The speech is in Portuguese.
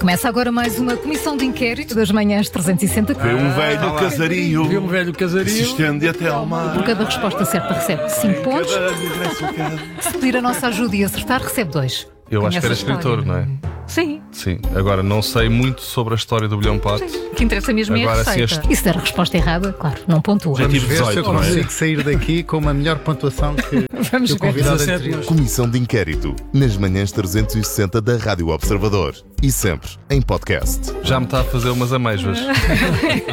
Começa agora mais uma comissão de inquérito das manhãs 360. Vê um velho casario. Vê um velho casario. Se estende até ao mar. Por cada resposta certa recebe 5 pontos. Se pedir a nossa ajuda e acertar, recebe 2. Eu acho que era Conhece a escritor, história? não é? Sim. Sim. Agora, não sei muito sobre a história do bilhão pato. O que interessa mesmo é a Agora, sim, receita. E se der a resposta errada, claro, não pontua. Já tive Ver se eu 18, não é? consigo sair daqui com uma melhor pontuação que Vamos o ver. convidado 17. anterior. Comissão de Inquérito, nas manhãs 360 da Rádio Observador. E sempre em podcast. Já me está a fazer umas amêijoas.